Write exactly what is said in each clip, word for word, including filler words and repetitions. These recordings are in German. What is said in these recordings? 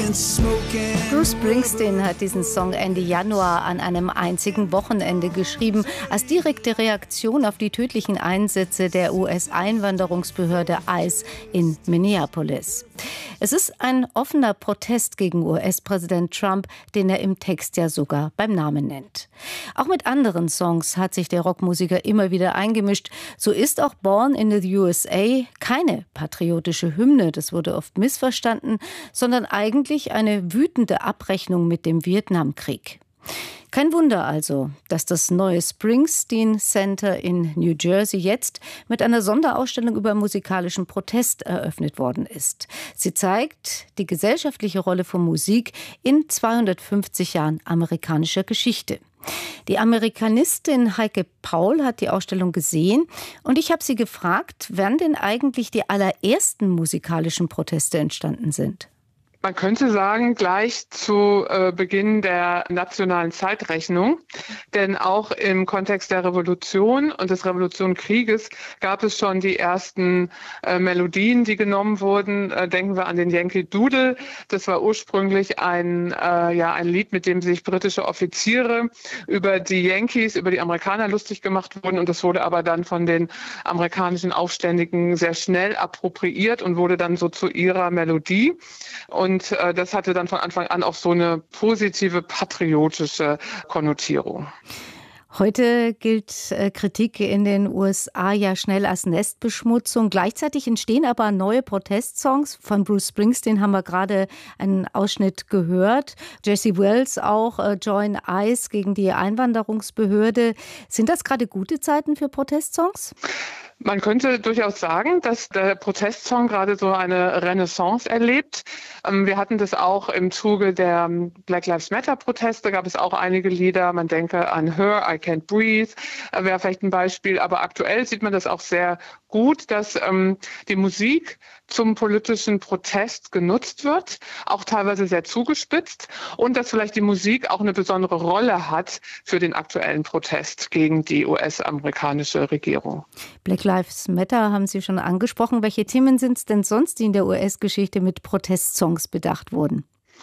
Bruce Springsteen hat diesen Song Ende Januar an einem einzigen Wochenende geschrieben, als direkte Reaktion auf die tödlichen Einsätze der U S-Einwanderungsbehörde ICE in Minneapolis. Es ist ein offener Protest gegen U S-Präsident Trump, den er im Text ja sogar beim Namen nennt. Auch mit anderen Songs hat sich der Rockmusiker immer wieder eingemischt. So ist auch Born in the U S A keine patriotische Hymne, das wurde oft missverstanden, sondern eigentlich eine wütende Abrechnung mit dem Vietnamkrieg. Kein Wunder also, dass das neue Springsteen Center in New Jersey jetzt mit einer Sonderausstellung über musikalischen Protest eröffnet worden ist. Sie zeigt die gesellschaftliche Rolle von Musik in zweihundertfünfzig Jahren amerikanischer Geschichte. Die Amerikanistin Heike Paul hat die Ausstellung gesehen und ich habe sie gefragt, wann denn eigentlich die allerersten musikalischen Proteste entstanden sind. Man könnte sagen, gleich zu äh, Beginn der nationalen Zeitrechnung, denn auch im Kontext der Revolution und des Revolutionskrieges gab es schon die ersten äh, Melodien, die genommen wurden. Äh, denken wir an den Yankee Doodle. Das war ursprünglich ein, äh, ja, ein Lied, mit dem sich britische Offiziere über die Yankees, über die Amerikaner lustig gemacht wurden. Und das wurde aber dann von den amerikanischen Aufständigen sehr schnell appropriiert und wurde dann so zu ihrer Melodie. Und Und äh, das hatte dann von Anfang an auch so eine positive, patriotische Konnotierung. Heute gilt äh, Kritik in den U S A ja schnell als Nestbeschmutzung. Gleichzeitig entstehen aber neue Protestsongs. Von Bruce Springsteen haben wir gerade einen Ausschnitt gehört. Jesse Wells auch, äh, Join ICE gegen die Einwanderungsbehörde. Sind das gerade gute Zeiten für Protestsongs? Man könnte durchaus sagen, dass der Protestsong gerade so eine Renaissance erlebt. Wir hatten das auch im Zuge der Black Lives Matter Proteste, gab es auch einige Lieder. Man denke an Her, I Can't Breathe, wäre vielleicht ein Beispiel. Aber aktuell sieht man das auch sehr gut, dass ähm, die Musik zum politischen Protest genutzt wird, auch teilweise sehr zugespitzt, und dass vielleicht die Musik auch eine besondere Rolle hat für den aktuellen Protest gegen die U S-amerikanische Regierung. Black Lives Matter haben Sie schon angesprochen. Welche Themen sind es denn sonst, die in der U S-Geschichte mit Protestsongs bedacht wurden?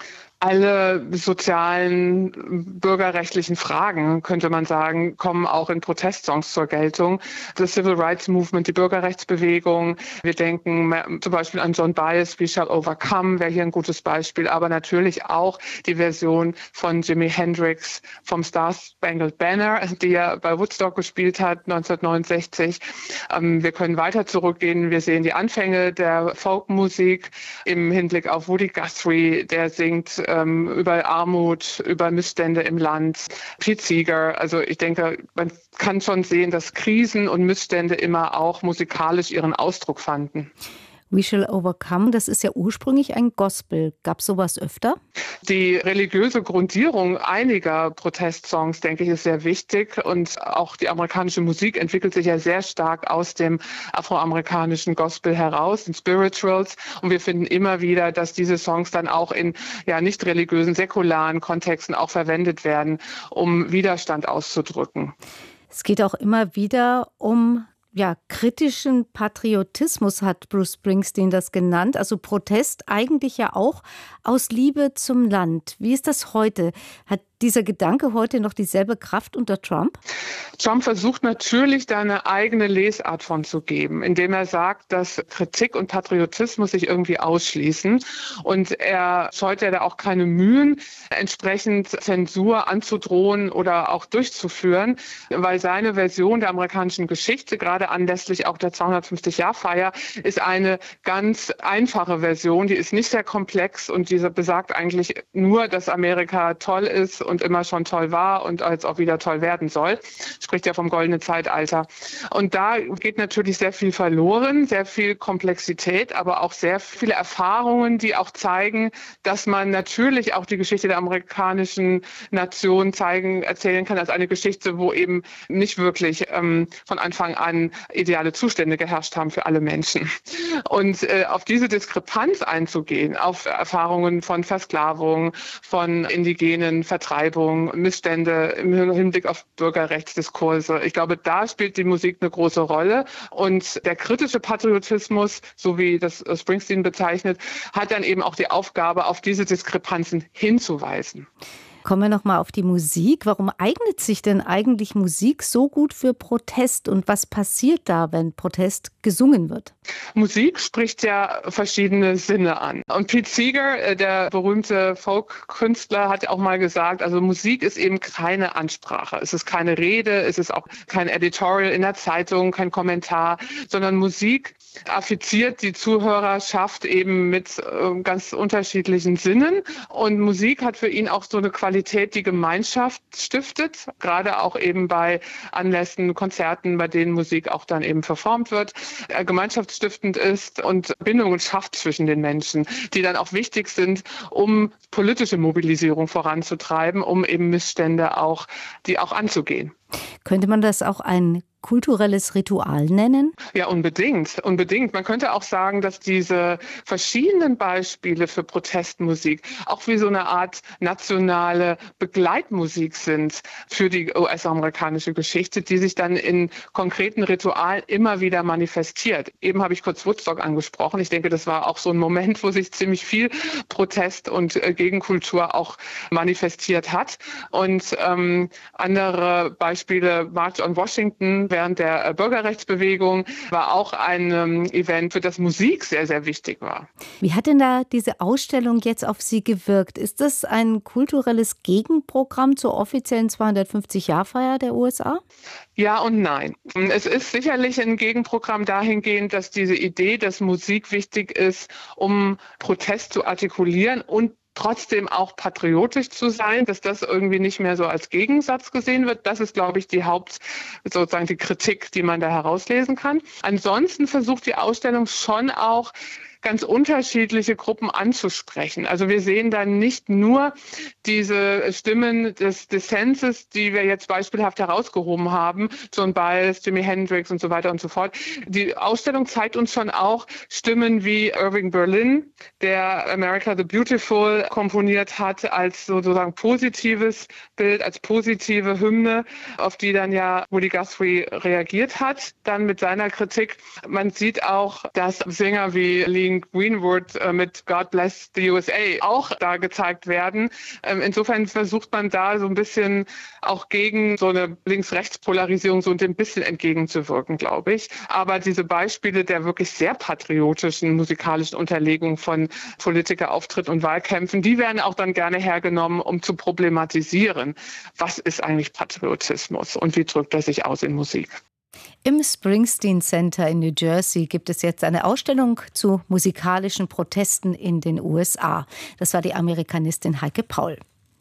Alle sozialen, bürgerrechtlichen Fragen, könnte man sagen, kommen auch in Protestsongs zur Geltung. Das Civil Rights Movement, die Bürgerrechtsbewegung. Wir denken zum Beispiel an Joan Baez, We Shall Overcome, wäre hier ein gutes Beispiel. Aber natürlich auch die Version von Jimi Hendrix vom Star Spangled Banner, die er bei Woodstock gespielt hat, neunzehnhundertneunundsechzig. Wir können weiter zurückgehen. Wir sehen die Anfänge der Folkmusik im Hinblick auf Woody Guthrie, der singt über Armut, über Missstände im Land. Pete Seeger, also ich denke, man kann schon sehen, dass Krisen und Missstände immer auch musikalisch ihren Ausdruck fanden. We Shall Overcome, das ist ja ursprünglich ein Gospel. Gab es sowas öfter? Die religiöse Grundierung einiger Protestsongs, denke ich, ist sehr wichtig. Und auch die amerikanische Musik entwickelt sich ja sehr stark aus dem afroamerikanischen Gospel heraus, den Spirituals. Und wir finden immer wieder, dass diese Songs dann auch in ja nicht religiösen, säkularen Kontexten auch verwendet werden, um Widerstand auszudrücken. Es geht auch immer wieder um Ja, kritischen Patriotismus hat Bruce Springsteen das genannt. Also Protest eigentlich ja auch aus Liebe zum Land. Wie ist das heute? Hat dieser Gedanke heute noch dieselbe Kraft unter Trump? Trump versucht natürlich, da eine eigene Lesart von zu geben, indem er sagt, dass Kritik und Patriotismus sich irgendwie ausschließen. Und er scheut ja da auch keine Mühen, entsprechend Zensur anzudrohen oder auch durchzuführen, weil seine Version der amerikanischen Geschichte, gerade anlässlich auch der zweihundertfünfzig-Jahr-Feier, ist eine ganz einfache Version. Die ist nicht sehr komplex und diese besagt eigentlich nur, dass Amerika toll ist und immer schon toll war und jetzt auch wieder toll werden soll. Spricht ja vom goldenen Zeitalter. Und da geht natürlich sehr viel verloren, sehr viel Komplexität, aber auch sehr viele Erfahrungen, die auch zeigen, dass man natürlich auch die Geschichte der amerikanischen Nation zeigen, erzählen kann als eine Geschichte, wo eben nicht wirklich ähm, von Anfang an ideale Zustände geherrscht haben für alle Menschen. Und äh, auf diese Diskrepanz einzugehen, auf Erfahrungen von Versklavung, von indigenen Vertreibungen, Vertreibung, Missstände im Hinblick auf Bürgerrechtsdiskurse. Ich glaube, da spielt die Musik eine große Rolle. Und der kritische Patriotismus, so wie das Springsteen bezeichnet, hat dann eben auch die Aufgabe, auf diese Diskrepanzen hinzuweisen. Kommen wir noch mal auf die Musik. Warum eignet sich denn eigentlich Musik so gut für Protest? Und was passiert da, wenn Protest gesungen wird? Musik spricht ja verschiedene Sinne an. Und Pete Seeger, der berühmte Folk-Künstler, hat auch mal gesagt, also Musik ist eben keine Ansprache. Es ist keine Rede, es ist auch kein Editorial in der Zeitung, kein Kommentar, sondern Musik affiziert die Zuhörerschaft eben mit äh, ganz unterschiedlichen Sinnen. Und Musik hat für ihn auch so eine Qualität, die Gemeinschaft stiftet, gerade auch eben bei Anlässen, Konzerten, bei denen Musik auch dann eben performt wird, äh, gemeinschaftsstiftend ist und Bindungen schafft zwischen den Menschen, die dann auch wichtig sind, um politische Mobilisierung voranzutreiben, um eben Missstände auch, die auch anzugehen. Könnte man das auch ein kulturelles Ritual nennen? Ja, unbedingt, unbedingt. Man könnte auch sagen, dass diese verschiedenen Beispiele für Protestmusik auch wie so eine Art nationale Begleitmusik sind für die U S-amerikanische Geschichte, die sich dann in konkreten Ritualen immer wieder manifestiert. Eben habe ich kurz Woodstock angesprochen. Ich denke, das war auch so ein Moment, wo sich ziemlich viel Protest und äh, Gegenkultur auch manifestiert hat. Und ähm, andere Beispiele, March on Washington, während der Bürgerrechtsbewegung war auch ein ähm, Event, für das Musik sehr, sehr wichtig war. Wie hat denn da diese Ausstellung jetzt auf Sie gewirkt? Ist das ein kulturelles Gegenprogramm zur offiziellen zweihundertfünfzig-Jahr-Feier der U S A? Ja und nein. Es ist sicherlich ein Gegenprogramm dahingehend, dass diese Idee, dass Musik wichtig ist, um Protest zu artikulieren und trotzdem auch patriotisch zu sein, dass das irgendwie nicht mehr so als Gegensatz gesehen wird. Das ist, glaube ich, die Haupt, sozusagen die Kritik, die man da herauslesen kann. Ansonsten versucht die Ausstellung schon auch, ganz unterschiedliche Gruppen anzusprechen. Also wir sehen dann nicht nur diese Stimmen des Dissenses, die wir jetzt beispielhaft herausgehoben haben, Joan Baez, Jimi Hendrix und so weiter und so fort. Die Ausstellung zeigt uns schon auch Stimmen wie Irving Berlin, der America the Beautiful komponiert hat als sozusagen positives Bild, als positive Hymne, auf die dann ja Woody Guthrie reagiert hat, dann mit seiner Kritik. Man sieht auch, dass Sänger wie Lee Greenwood äh, mit God Bless the U S A auch da gezeigt werden. Ähm, insofern versucht man da so ein bisschen auch gegen so eine Links-Rechts-Polarisierung so ein bisschen entgegenzuwirken, glaube ich. Aber diese Beispiele der wirklich sehr patriotischen musikalischen Unterlegung von Politikerauftritt und Wahlkämpfen, die werden auch dann gerne hergenommen, um zu problematisieren, was ist eigentlich Patriotismus und wie drückt er sich aus in Musik. Im Springsteen Center in New Jersey gibt es jetzt eine Ausstellung zu musikalischen Protesten in den U S A. Das war die Amerikanistin Heike Paul.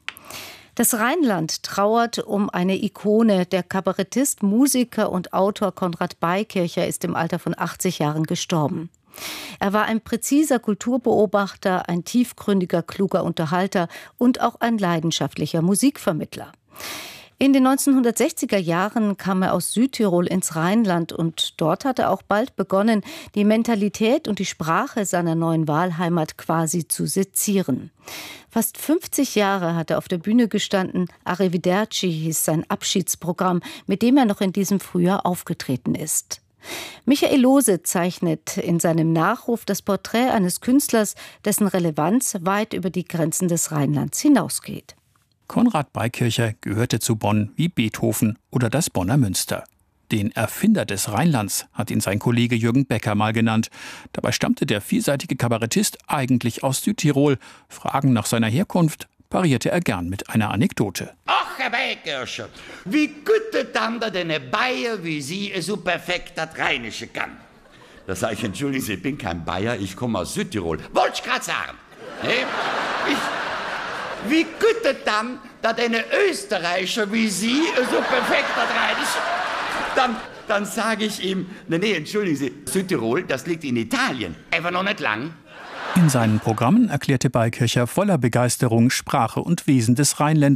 Das Rheinland trauert um eine Ikone. Der Kabarettist, Musiker und Autor Konrad Beikircher ist im Alter von achtzig Jahren gestorben. Er war ein präziser Kulturbeobachter, ein tiefgründiger, kluger Unterhalter und auch ein leidenschaftlicher Musikvermittler. In den neunzehnhundertsechziger Jahren kam er aus Südtirol ins Rheinland und dort hat er auch bald begonnen, die Mentalität und die Sprache seiner neuen Wahlheimat quasi zu sezieren. Fast fünfzig Jahre hat er auf der Bühne gestanden. Arrivederci hieß sein Abschiedsprogramm, mit dem er noch in diesem Frühjahr aufgetreten ist. Michael Lohse zeichnet in seinem Nachruf das Porträt eines Künstlers, dessen Relevanz weit über die Grenzen des Rheinlands hinausgeht. Konrad Beikircher gehörte zu Bonn wie Beethoven oder das Bonner Münster. Den Erfinder des Rheinlands hat ihn sein Kollege Jürgen Becker mal genannt. Dabei stammte der vielseitige Kabarettist eigentlich aus Südtirol. Fragen nach seiner Herkunft parierte er gern mit einer Anekdote. Ach, Herr Beikircher, wie gut dann da eine Bayer wie Sie so perfekt das Rheinische kann. Da sage ich, entschuldigen Sie, ich bin kein Bayer, ich komme aus Südtirol. Wollte ich gerade sagen. Nee? Ich... Wie gut dann, dass eine Österreicher wie Sie so perfekt das Rheinische, dann, dann sage ich ihm, nee, nee, entschuldigen Sie, Südtirol, das liegt in Italien, einfach noch nicht lang. In seinen Programmen erklärte Beikircher voller Begeisterung Sprache und Wesen des Rheinländers.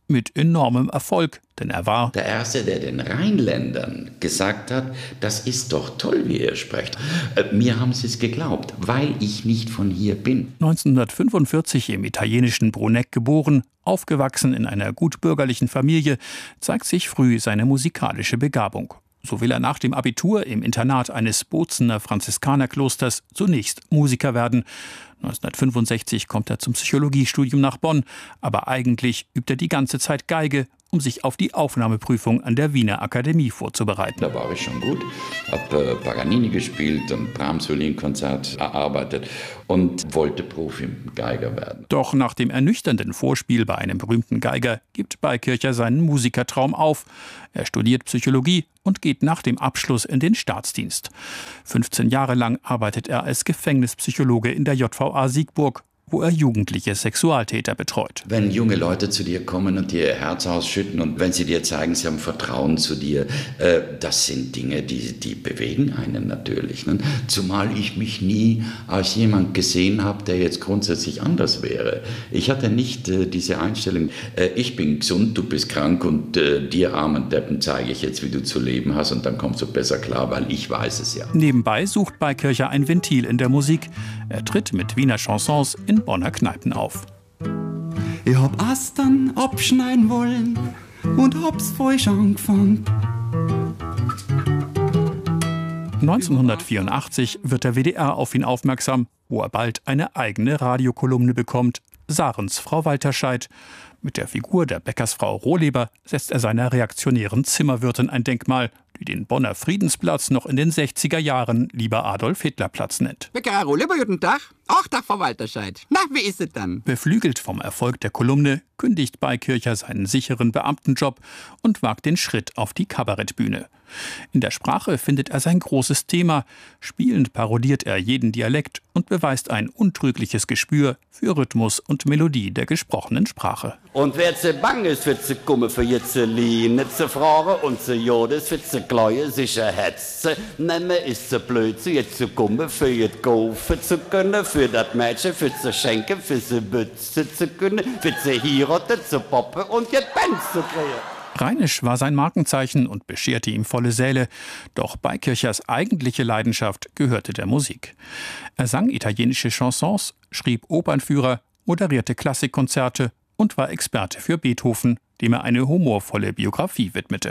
mit enormem Erfolg, denn er war der Erste, der den Rheinländern gesagt hat, das ist doch toll, wie ihr sprecht. Äh, mir haben sie es geglaubt, weil ich nicht von hier bin. neunzehnhundertfünfundvierzig im italienischen Bruneck geboren, aufgewachsen in einer gutbürgerlichen Familie, zeigt sich früh seine musikalische Begabung. So will er nach dem Abitur im Internat eines Bozener Franziskanerklosters zunächst Musiker werden. neunzehnhundertfünfundsechzig kommt er zum Psychologiestudium nach Bonn, aber eigentlich übt er die ganze Zeit Geige, um sich auf die Aufnahmeprüfung an der Wiener Akademie vorzubereiten. Da war ich schon gut, habe äh, Paganini gespielt und Brahms-Violinkonzert erarbeitet und wollte Profi-Geiger werden. Doch nach dem ernüchternden Vorspiel bei einem berühmten Geiger gibt Beikircher seinen Musikertraum auf. Er studiert Psychologie und geht nach dem Abschluss in den Staatsdienst. fünfzehn Jahre lang arbeitet er als Gefängnispsychologe in der J V A Siegburg, wo er jugendliche Sexualtäter betreut. Wenn junge Leute zu dir kommen und dir ihr Herz ausschütten und wenn sie dir zeigen, sie haben Vertrauen zu dir, äh, das sind Dinge, die, die bewegen einen natürlich. Ne? Zumal ich mich nie als jemand gesehen habe, der jetzt grundsätzlich anders wäre. Ich hatte nicht äh, diese Einstellung, äh, ich bin gesund, du bist krank und äh, dir armen Deppen zeige ich jetzt, wie du zu leben hast und dann kommst du besser klar, weil ich weiß es ja. Nebenbei sucht Beikircher ein Ventil in der Musik. Er tritt mit Wiener Chansons in Bonner Kneipen auf. Ich hab Astern abschneiden wollen und hab's falsch angefangen. neunzehnhundertvierundachtzig wird der W D R auf ihn aufmerksam, wo er bald eine eigene Radiokolumne bekommt, Sarens Frau Walterscheid. Mit der Figur der Bäckersfrau Rohleber setzt er seiner reaktionären Zimmerwirtin ein Denkmal, die den Bonner Friedensplatz noch in den sechziger Jahren lieber Adolf-Hitler-Platz nennt. Bäcker Rohleber, guten Tag. Ach, Tag, Frau Walterscheid. Na, wie ist es dann? Beflügelt vom Erfolg der Kolumne kündigt Beikircher seinen sicheren Beamtenjob und wagt den Schritt auf die Kabarettbühne. In der Sprache findet er sein großes Thema. Spielend parodiert er jeden Dialekt und beweist ein untrügliches Gespür für Rhythmus und Melodie der gesprochenen Sprache. Und wer zu bang ist, für zu kommen, für jetzt zu liehen, zu fragen und zu jodes, für zu kleuen, sicher hetze. Nemme ist zu blöd, zu jetzt zu kommen, für jetzt kaufen zu können, für das Mädchen, für zu schenken, für zu bützen zu können, für zu heiraten, zu poppen und jetzt Bands zu kriegen. Rheinisch war sein Markenzeichen und bescherte ihm volle Säle. Doch Beikirchers eigentliche Leidenschaft gehörte der Musik. Er sang italienische Chansons, schrieb Opernführer, moderierte Klassikkonzerte und war Experte für Beethoven, dem er eine humorvolle Biografie widmete.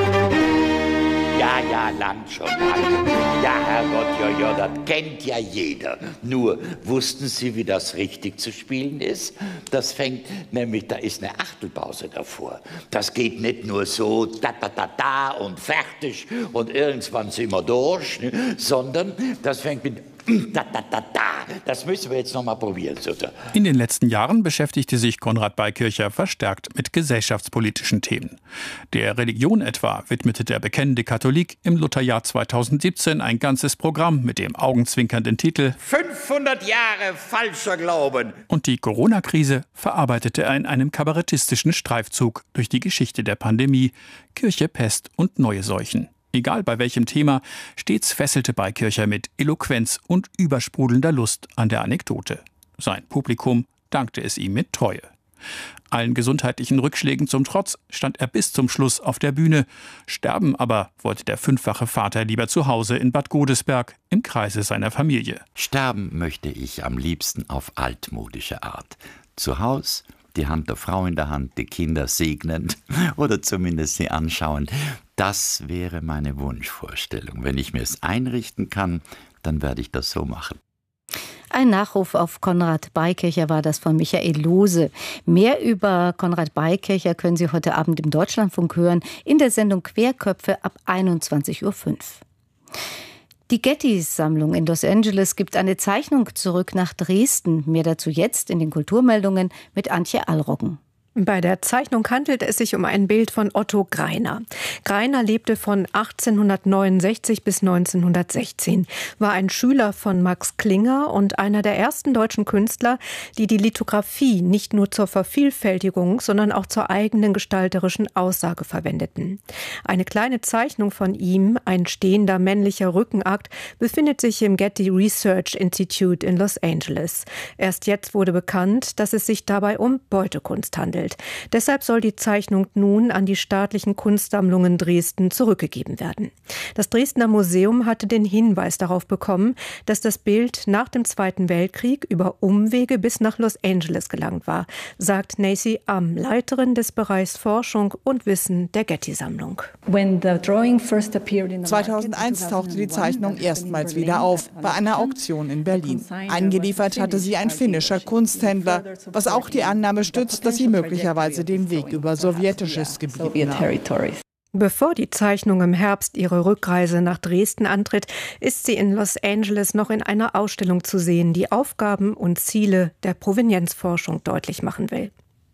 Ja, ja, lang schon lang. Ja, Herrgott, ja, ja, das kennt ja jeder. Nur, wussten Sie, wie das richtig zu spielen ist? Das fängt nämlich, da ist eine Achtelpause davor. Das geht nicht nur so, da, da, da, da und fertig und irgendwann sind wir durch, ne? Sondern das fängt mit da, da, da, da. Das müssen wir jetzt noch mal probieren. In den letzten Jahren beschäftigte sich Konrad Beikircher verstärkt mit gesellschaftspolitischen Themen. Der Religion etwa widmete der bekennende Katholik im Lutherjahr zweitausendsiebzehn ein ganzes Programm mit dem augenzwinkernden Titel fünfhundert Jahre falscher Glauben. Und die Corona-Krise verarbeitete er in einem kabarettistischen Streifzug durch die Geschichte der Pandemie, Kirche, Pest und neue Seuchen. Egal bei welchem Thema, stets fesselte Beikircher mit Eloquenz und übersprudelnder Lust an der Anekdote. Sein Publikum dankte es ihm mit Treue. Allen gesundheitlichen Rückschlägen zum Trotz stand er bis zum Schluss auf der Bühne. Sterben aber wollte der fünffache Vater lieber zu Hause in Bad Godesberg im Kreise seiner Familie. Sterben möchte ich am liebsten auf altmodische Art. Zu Haus, die Hand der Frau in der Hand, die Kinder segnend oder zumindest sie anschauend. Das wäre meine Wunschvorstellung. Wenn ich mir es einrichten kann, dann werde ich das so machen. Ein Nachruf auf Konrad Beikircher war das von Michael Lohse. Mehr über Konrad Beikircher können Sie heute Abend im Deutschlandfunk hören, in der Sendung Querköpfe ab einundzwanzig Uhr fünf. Die Getty-Sammlung in Los Angeles gibt eine Zeichnung zurück nach Dresden. Mehr dazu jetzt in den Kulturmeldungen mit Antje Allroggen. Bei der Zeichnung handelt es sich um ein Bild von Otto Greiner. Greiner lebte von achtzehnhundertneunundsechzig bis neunzehnhundertsechzehn, war ein Schüler von Max Klinger und einer der ersten deutschen Künstler, die die Lithografie nicht nur zur Vervielfältigung, sondern auch zur eigenen gestalterischen Aussage verwendeten. Eine kleine Zeichnung von ihm, ein stehender männlicher Rückenakt, befindet sich im Getty Research Institute in Los Angeles. Erst jetzt wurde bekannt, dass es sich dabei um Beutekunst handelt. handelt. Deshalb soll die Zeichnung nun an die staatlichen Kunstsammlungen Dresden zurückgegeben werden. Das Dresdner Museum hatte den Hinweis darauf bekommen, dass das Bild nach dem Zweiten Weltkrieg über Umwege bis nach Los Angeles gelangt war, sagt Nancy Am, Leiterin des Bereichs Forschung und Wissen der Getty-Sammlung. zweitausendeins tauchte die Zeichnung erstmals wieder auf, bei einer Auktion in Berlin. Eingeliefert hatte sie ein finnischer Kunsthändler, was auch die Annahme stützt, dass sie möglicherweise den Weg über sowjetisches Gebiet nahm. Bevor die Zeichnung im Herbst ihre Rückreise nach Dresden antritt, ist sie in Los Angeles noch in einer Ausstellung zu sehen, die Aufgaben und Ziele der Provenienzforschung deutlich machen will.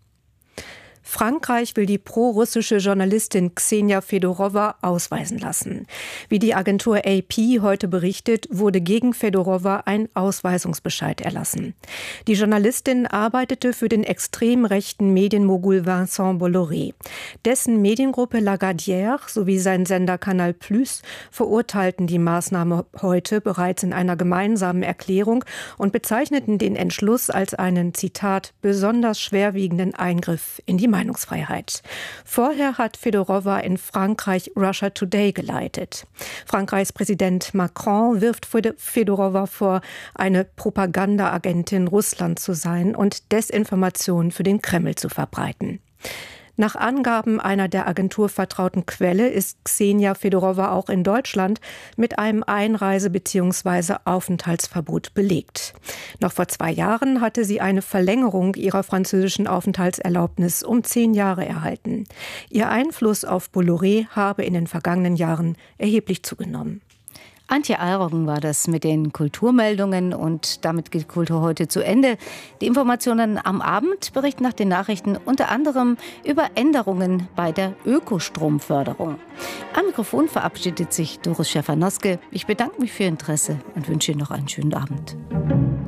Frankreich will die pro-russische Journalistin Ksenia Fedorova ausweisen lassen. Wie die Agentur A P heute berichtet, wurde gegen Fedorova ein Ausweisungsbescheid erlassen. Die Journalistin arbeitete für den extrem rechten Medienmogul Vincent Bolloré. Dessen Mediengruppe La Gadière sowie sein Sender Canal Plus verurteilten die Maßnahme heute bereits in einer gemeinsamen Erklärung und bezeichneten den Entschluss als einen, Zitat, besonders schwerwiegenden Eingriff in die Meinungsfreiheit. Vorher hat Fedorova in Frankreich Russia Today geleitet. Frankreichs Präsident Macron wirft Fedorova vor, eine Propagandaagentin Russlands zu sein und Desinformation für den Kreml zu verbreiten. Nach Angaben einer der Agentur vertrauten Quelle ist Ksenia Fedorova auch in Deutschland mit einem Einreise- bzw. Aufenthaltsverbot belegt. Noch vor zwei Jahren hatte sie eine Verlängerung ihrer französischen Aufenthaltserlaubnis um zehn Jahre erhalten. Ihr Einfluss auf Bolloré habe in den vergangenen Jahren erheblich zugenommen. Antje Alroggen war das mit den Kulturmeldungen und damit geht Kultur heute zu Ende. Die Informationen am Abend berichten nach den Nachrichten unter anderem über Änderungen bei der Ökostromförderung. Am Mikrofon verabschiedet sich Doris Schäfer-Noske. Ich bedanke mich für Ihr Interesse und wünsche Ihnen noch einen schönen Abend.